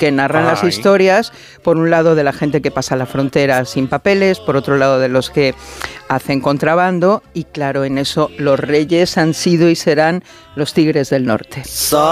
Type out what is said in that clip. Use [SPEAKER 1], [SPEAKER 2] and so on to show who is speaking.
[SPEAKER 1] que narran las historias, por un lado de la gente que pasa la frontera sin papeles, por otro lado de los que hacen contrabando, y claro, en eso los reyes han sido y serán los tigres del norte.